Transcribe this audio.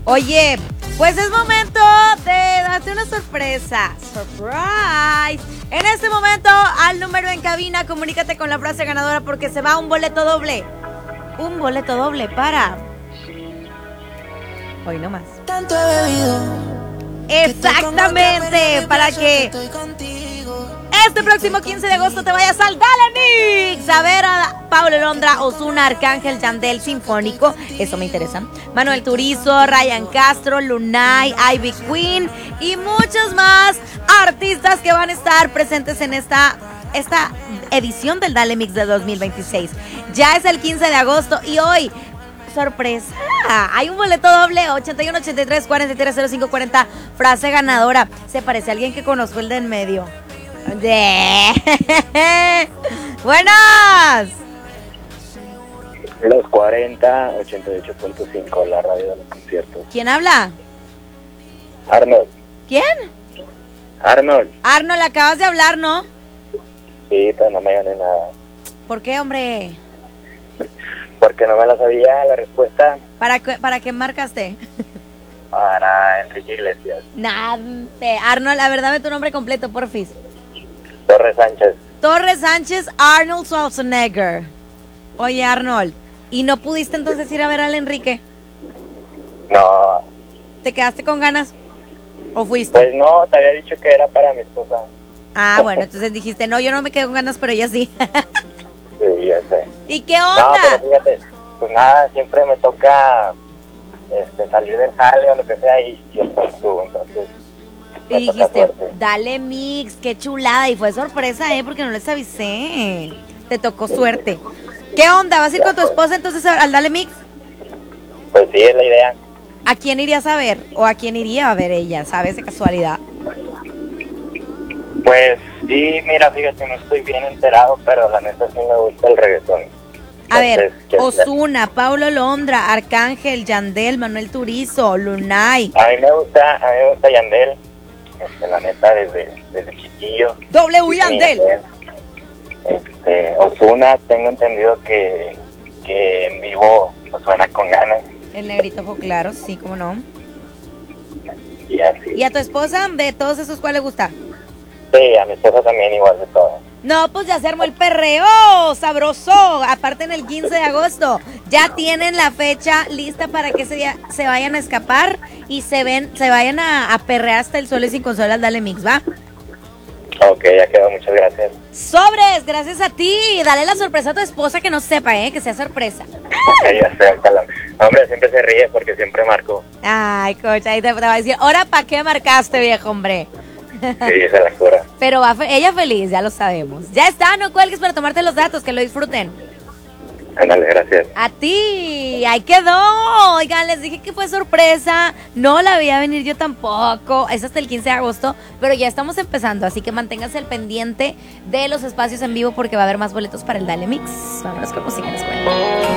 Oye, pues es momento de darte una sorpresa. ¡Surprise! En este momento, al número en cabina, comunícate con la frase ganadora porque se va un boleto doble. Un boleto doble para... hoy no más. Tanto he bebido. Exactamente, para que este próximo 15 de agosto te vayas al Dale Mix a ver a Paulo Londra, Ozuna, Arcángel, Yandel, Sinfónico, eso me interesa, Manuel Turizo, Ryan Castro, Lunay, Ivy Queen y muchos más artistas que van a estar presentes en esta edición del Dale Mix de 2026. Ya es el 15 de agosto y hoy, sorpresa, hay un boleto doble, 81 83 43 05 40, frase ganadora. Se parece a alguien que conozco, el de en medio. Buenas. Los 40, 88.5, la radio de los conciertos. ¿Quién habla? Arnold. ¿Quién? Arnold. Arnold, acabas de hablar, ¿no? Sí, pero no me gané nada. ¿Por qué, hombre? Porque no me la sabía la respuesta. ¿Para qué marcaste? Para Enrique Iglesias. Nada, Arnold, a ver, dame tu nombre completo, porfis. Torres Sánchez. Torres Sánchez, Arnold Schwarzenegger. Oye, Arnold, ¿y no pudiste entonces ir a ver al Enrique? No. ¿Te quedaste con ganas? ¿O fuiste? Pues no, te había dicho que era para mi esposa. Ah, bueno, entonces dijiste, no, yo no me quedé con ganas, pero ella sí. Sí, ya sé. ¿Y qué No, onda? pero fíjate, pues nada, siempre me toca salir del jale o lo que sea y siempre estuvo, entonces... Y dijiste, dale mix, qué chulada. Y fue sorpresa, porque no les avisé. Te tocó suerte. ¿Qué onda? ¿Vas a ir con tu esposa entonces al Dale Mix? Pues sí, es la idea. ¿A quién irías a ver? ¿O a quién iría a ver ella? ¿Sabes, de casualidad? Pues sí, mira, fíjate, no estoy bien enterado, pero la neta sí me gusta el reggaetón. A ver, Entonces, Ozuna, Paulo Londra, Arcángel, Yandel, Manuel Turizo, Lunay. A mí me gusta Yandel. La neta, desde chiquillo. W Yandel. Ozuna, tengo entendido que en vivo suena con ganas. El negrito fue claro, sí, cómo no. Y así. ¿Y a tu esposa, de todos esos, cuál le gusta? Sí, a mi esposa también igual de todo. No, pues ya se armó el perreo, sabroso. Aparte en el 15 de agosto, ya tienen la fecha lista para que ese día se vayan a escapar y se vayan a perrear hasta el sol y sin consolas. Dale Mix, ¿va? Ok, ya quedó, muchas gracias. Sobres, gracias a ti. Dale la sorpresa a tu esposa que no sepa, que sea sorpresa. Ok, ya sé, hombre, siempre se ríe porque siempre marco. Ay, cocha, ahí te va a decir, ¿ahora para qué marcaste, viejo hombre? Sí, esa es la cura. Pero ella feliz, ya lo sabemos. Ya está, no cuelgues para tomarte los datos, que lo disfruten. Ándale, gracias. A ti, ahí quedó. Oigan, les dije que fue sorpresa. No la veía venir yo tampoco. Es hasta el 15 de agosto, pero ya estamos empezando. Así que manténganse al pendiente de los espacios en vivo porque va a haber más boletos para el Dale Mix. Vámonos con música en la escuela.